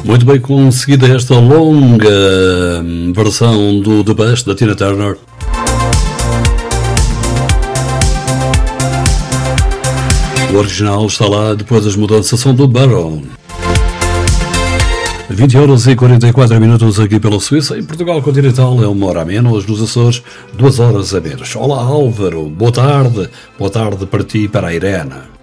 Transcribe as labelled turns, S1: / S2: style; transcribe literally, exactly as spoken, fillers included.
S1: Muito bem conseguida esta longa versão do The Best da Tina Turner. O original está lá, depois das mudanças são do Barrow. vinte horas e quarenta e quatro minutos aqui pela Suíça. Em Portugal continental é uma hora a menos, nos Açores duas horas a menos. Olá Álvaro, boa tarde. Boa tarde para ti e para a Irene.